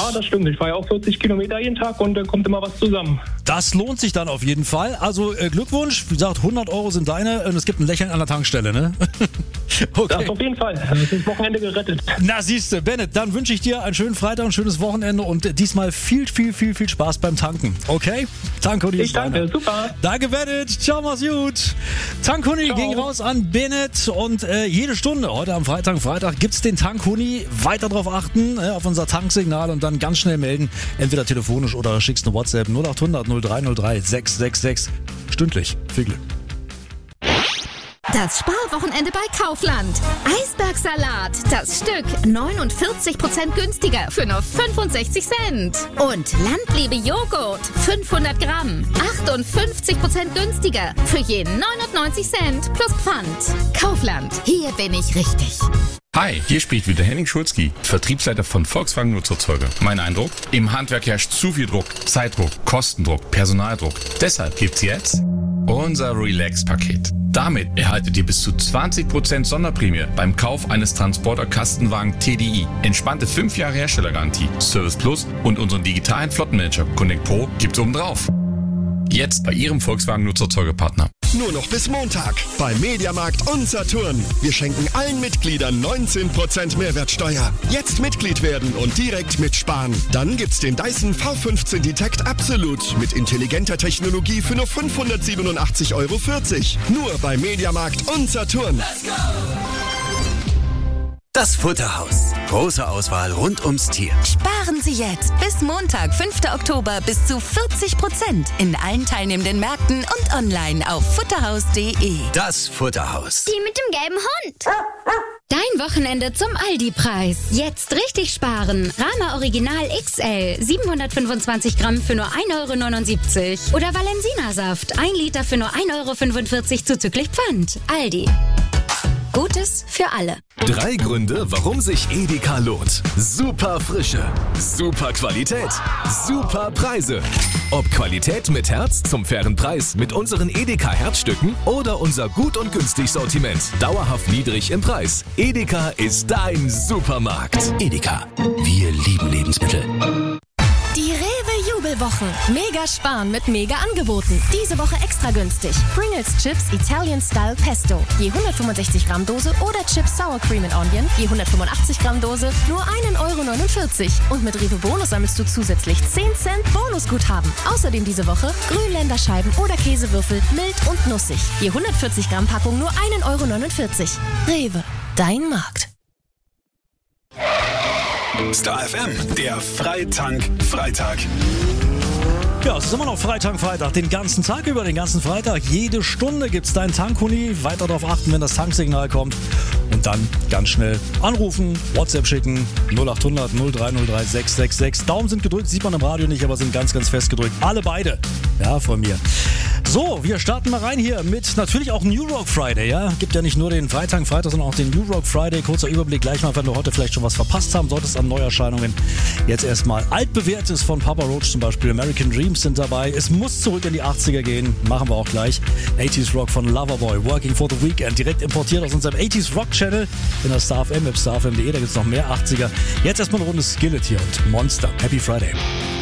Ja, das stimmt. Ich fahre ja auch 40 Kilometer jeden Tag und kommt immer was zusammen. Das lohnt sich dann auf jeden Fall. Also Glückwunsch, wie gesagt, 100 Euro sind deine und es gibt ein Lächeln an der Tankstelle, ne? Okay. Das auf jeden Fall. Das ist das Wochenende gerettet. Na siehste, Bennett, dann wünsche ich dir einen schönen Freitag, ein schönes Wochenende und diesmal viel Spaß beim Tanken. Okay? Tankhuni Ich ist danke, deiner. super. Danke, Bennett. Ciao, mach's gut. Tankhuni ging raus an Bennett und jede Stunde, heute am Freitag, gibt's den Tankhuni. Weiter drauf achten, auf unser Tanksignal und dann ganz schnell melden. Entweder telefonisch oder schickst eine WhatsApp 0800 0303 666. Stündlich. Viel Glück. Das Sparwochenende bei Kaufland. Eisbergsalat, das Stück 49% günstiger für nur 65 Cent. Und Landliebe Joghurt, 500 Gramm, 58% günstiger für je 99 Cent plus Pfand. Kaufland, hier bin ich richtig. Hi, hier spricht wieder Henning Schulzki, Vertriebsleiter von Volkswagen Nutzerzeuger. Mein Eindruck? Im Handwerk herrscht zu viel Druck, Zeitdruck, Kostendruck, Personaldruck. Deshalb gibt's jetzt unser Relax-Paket. Damit erhaltet ihr bis zu 20% Sonderprämie beim Kauf eines Transporter-Kastenwagen TDI. Entspannte 5 Jahre Herstellergarantie, Service Plus und unseren digitalen Flottenmanager Connect Pro gibt's obendrauf. Jetzt bei Ihrem Volkswagen Nutzerzeugerpartner. Nur noch bis Montag bei Mediamarkt und Saturn. Wir schenken allen Mitgliedern 19% Mehrwertsteuer. Jetzt Mitglied werden und direkt mitsparen. Dann gibt's den Dyson V15 Detect Absolut mit intelligenter Technologie für nur 587,40 €. Nur bei Mediamarkt und Saturn. Let's go! Das Futterhaus. Große Auswahl rund ums Tier. Sparen Sie jetzt bis Montag, 5. Oktober bis zu 40% in allen teilnehmenden Märkten und online auf futterhaus.de. Das Futterhaus. Die mit dem gelben Hund. Dein Wochenende zum Aldi-Preis. Jetzt richtig sparen. Rama Original XL 725 Gramm für nur 1,79 €. Oder Valensina-Saft 1 Liter für nur 1,45 € zuzüglich Pfand. Aldi. Gutes für alle. 3 Gründe, warum sich Edeka lohnt. Super Frische, super Qualität, super Preise. Ob Qualität mit Herz zum fairen Preis mit unseren Edeka Herzstücken oder unser gut und günstig Sortiment. Dauerhaft niedrig im Preis. Edeka ist dein Supermarkt. Edeka, wir lieben Lebensmittel. Die Rewe-Jubelwochen. Mega sparen mit Mega-Angeboten. Diese Woche extra günstig. Pringles Chips Italian Style Pesto. Je 165 Gramm Dose oder Chips Sour Cream and Onion. Je 185 Gramm Dose. Nur 1,49 €. Und mit Rewe Bonus sammelst du zusätzlich 10 Cent Bonusguthaben. Außerdem diese Woche Grünländerscheiben oder Käsewürfel mild und nussig. Je 140 Gramm Packung nur 1,49 €. Rewe, dein Markt. Star FM, der Freitank-Freitag. Ja, es ist immer noch Freitag, den ganzen Tag über, den ganzen Freitag. Jede Stunde gibt's deinen Tankhuni. Weiter darauf achten, wenn das Tanksignal kommt. Und dann ganz schnell anrufen, WhatsApp schicken, 0800 0303 666. Daumen sind gedrückt, sieht man im Radio nicht, aber sind ganz fest gedrückt. Alle beide, ja, von mir. So, wir starten mal rein hier mit natürlich auch New Rock Friday, ja. Gibt ja nicht nur den Freitag, sondern auch den New Rock Friday. Kurzer Überblick gleich mal, wenn wir heute vielleicht schon was verpasst haben, solltest an Neuerscheinungen. Jetzt erstmal altbewährtes von Papa Roach zum Beispiel, American Dreams sind dabei. Es muss zurück in die 80er gehen, machen wir auch gleich. 80s Rock von Loverboy, Working for the Weekend, direkt importiert aus unserem 80s Rock Channel in der Star FM, starfm.de, da gibt's noch mehr 80er. Jetzt erstmal eine Runde Skillet hier und Monster. Happy Friday.